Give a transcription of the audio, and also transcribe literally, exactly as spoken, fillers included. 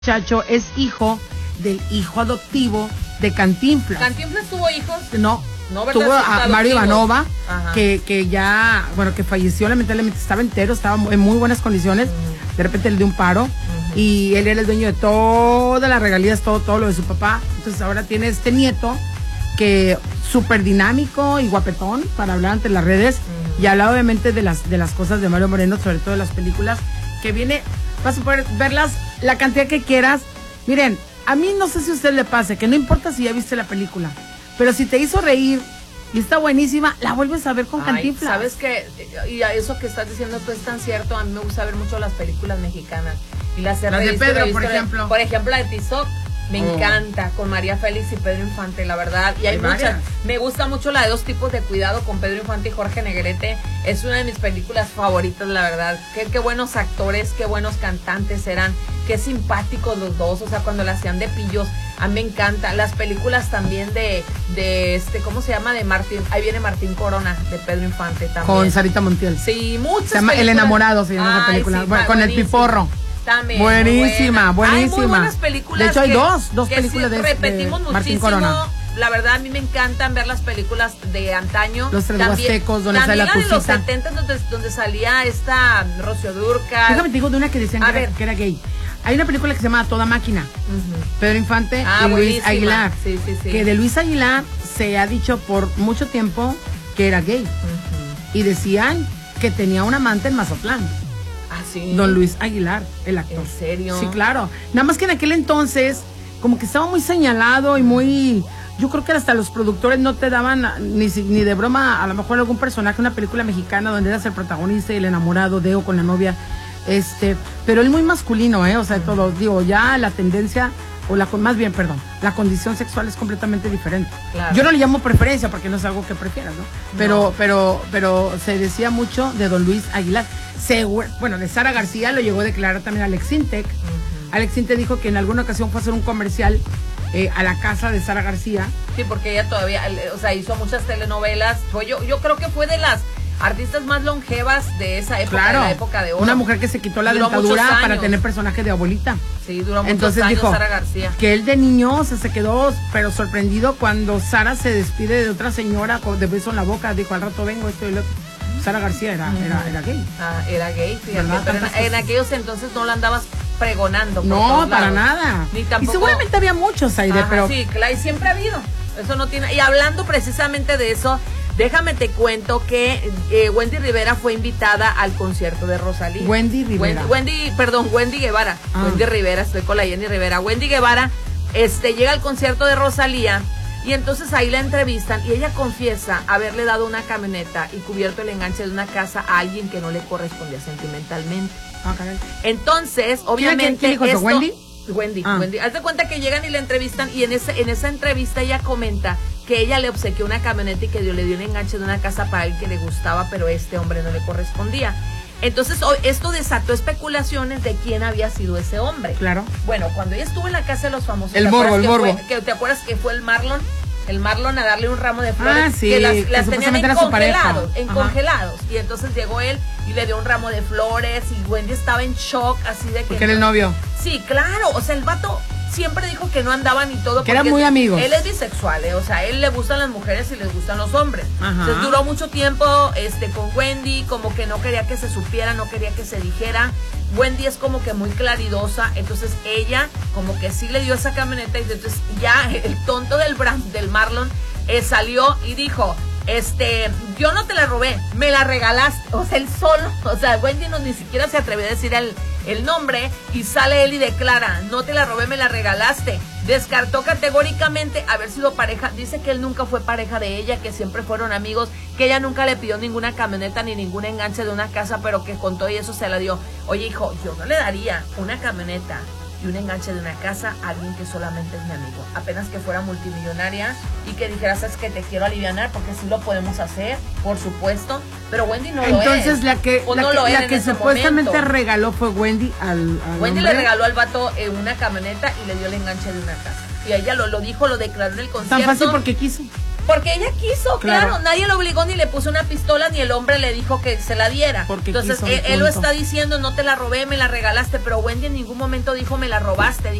muchacho es hijo del hijo adoptivo de Cantinflas. ¿Cantinflas tuvo hijos? No, no ¿verdad? tuvo a Mario Ivanova, Ajá. que, que ya, bueno, que falleció lamentablemente, estaba entero, estaba en muy buenas condiciones, uh-huh. De repente le dio un paro, uh-huh. Y él era el dueño de todas las regalías, todo, todo lo de su papá. Entonces ahora tiene este nieto que súper dinámico y guapetón para hablar ante las redes, uh-huh. Y habla obviamente de las, de las cosas de Mario Moreno, sobre todo de las películas, que viene, vas a poder verlas la cantidad que quieras. Miren, a mí no sé si a usted le pase, que no importa si ya viste la película, pero si te hizo reír y está buenísima, la vuelves a ver con Ay, Cantinflas. ¿Sabes qué? Y a eso que estás diciendo tú es tan cierto. A mí me gusta ver mucho las películas mexicanas. Y las, las de Pedro, por ejemplo. Por ejemplo, la de Tizoc. Me oh. encanta, con María Félix y Pedro Infante, la verdad. Y hay, hay muchas. Varias. Me gusta mucho la de Dos tipos de cuidado con Pedro Infante y Jorge Negrete. Es una de mis películas favoritas, la verdad. Qué, qué buenos actores, qué buenos cantantes eran. Qué simpáticos los dos. O sea, cuando la hacían de pillos, a mí me encanta. Las películas también de, de este, ¿cómo se llama? De Martín. Ahí viene Martín Corona, de Pedro Infante también. Con Sarita Montiel. Sí, muchas se llama películas. El enamorado, se llama Ay, esa película. Sí, bueno, con el Piporro. También, buenísima, buena. buenísima. Hay muy buenas películas. De hecho, hay que, dos, dos que películas sí, de, repetimos de muchísimo. Martín Corona. La verdad, a mí me encantan ver las películas de antaño. Los Tres Huastecos, donde sale la También Tucita. en los setenta, donde, donde salía esta Rocío Dúrcal. Déjame te digo de una que decían que era, que era gay. Hay una película que se llama Toda Máquina. Uh-huh. Pedro Infante ah, y Luis buenísima. Aguilar. Sí, sí, sí. Que de Luis Aguilar se ha dicho por mucho tiempo que era gay. Uh-huh. Y decían que tenía un amante en Mazatlán. Ah, sí. Don Luis Aguilar, el actor. ¿En serio? Sí, claro. Nada más que en aquel entonces, como que estaba muy señalado y muy... Yo creo que hasta los productores no te daban ni, ni de broma, a lo mejor algún personaje, una película mexicana donde eras el protagonista y el enamorado de o con la novia. Este, pero él muy masculino, ¿eh? O sea, todo, digo, ya la tendencia, o la más bien, perdón, la condición sexual es completamente diferente. Claro. Yo no le llamo preferencia porque no es algo que prefieras, ¿no? Pero, no. pero, pero se decía mucho de Don Luis Aguilar. Se, bueno, de Sara García lo llegó a declarar también Alex Intec. Uh-huh. Alex Intec dijo que en alguna ocasión fue a hacer un comercial eh, a la casa de Sara García. Sí, porque ella todavía, o sea, hizo muchas telenovelas. Fue yo, yo creo que fue de las artistas más longevas de esa época, claro, de la época de oro. Una mujer que se quitó la duró dentadura para tener personaje de abuelita. Sí, duró muchos Entonces años dijo Sara García. Que él de niño o sea, se quedó pero sorprendido cuando Sara se despide de otra señora con de beso en la boca. Dijo, al rato vengo, esto y lo otro. Sara García era, uh-huh. era, era gay. Ah, era gay, fíjate. Pero en, en aquellos entonces no la andabas pregonando. Por no, para nada. Ni tampoco... Y seguramente había muchos, Aide, pero... Sí, claro, y siempre ha habido. Eso no tiene... Y hablando precisamente de eso, déjame te cuento que eh, Wendy Rivera fue invitada al concierto de Rosalía. Wendy Rivera. Wendy, Wendy perdón, Wendy Guevara. Ah. Wendy Rivera, estoy con la Jenny Rivera. Wendy Guevara este, llega al concierto de Rosalía. Y entonces ahí la entrevistan y ella confiesa haberle dado una camioneta y cubierto el enganche de una casa a alguien que no le correspondía sentimentalmente. Ah, caray. Entonces, obviamente... ¿Quién dijo eso? Esto, ¿Wendy? Wendy, ah. Wendy. Haz de cuenta que llegan y la entrevistan y en, ese, en esa entrevista ella comenta que ella le obsequió una camioneta y que le dio un enganche de una casa para alguien que le gustaba, pero este hombre no le correspondía. Entonces, esto desató especulaciones de quién había sido ese hombre. Claro. Bueno, cuando ella estuvo en la casa de los famosos... El morbo, el morbo. Fue, que, ¿te acuerdas que fue el Marlon? El Marlon a darle un ramo de flores. Ah, sí, que las, las que tenían en congelados, en Ajá. congelados. Y entonces llegó él y le dio un ramo de flores y Wendy estaba en shock, así de que... Porque era el novio. Sí, claro. O sea, el vato siempre dijo que no andaban y todo. Que eran muy amigos. Él es bisexual, ¿eh? O sea, a él le gustan las mujeres y les gustan los hombres. Ajá. Entonces duró mucho tiempo este, con Wendy, como que no quería que se supiera, no quería que se dijera. Wendy es como que muy claridosa, entonces ella como que sí le dio esa camioneta y entonces ya el tonto del, Brand, del Marlon eh, salió y dijo... Este, yo no te la robé, me la regalaste. O sea, él solo, o sea, Wendy no ni siquiera se atrevió a decir el, el nombre. Y sale él y declara, no te la robé, me la regalaste. Descartó categóricamente haber sido pareja. Dice que él nunca fue pareja de ella, que siempre fueron amigos, que ella nunca le pidió ninguna camioneta ni ningún enganche de una casa, pero que con todo y eso se la dio. Oye, hijo, yo no le daría una camioneta y un enganche de una casa a alguien que solamente es mi amigo, apenas que fuera multimillonaria y que dijera, sabes que te quiero alivianar, porque sí lo podemos hacer, por supuesto, pero Wendy no Entonces, lo es. Entonces la que, la no que, lo la que supuestamente momento. regaló fue Wendy al, al Wendy hombre. le regaló al vato eh, una camioneta y le dio el enganche de una casa. Y ella lo, lo dijo, lo declaró en el concierto. Tan fácil porque quiso. Porque ella quiso, claro. Claro. Nadie lo obligó ni le puso una pistola ni el hombre le dijo que se la diera. Porque Entonces quiso, él, él lo punto. está diciendo, no te la robé, me la regalaste, pero Wendy en ningún momento dijo me la robaste.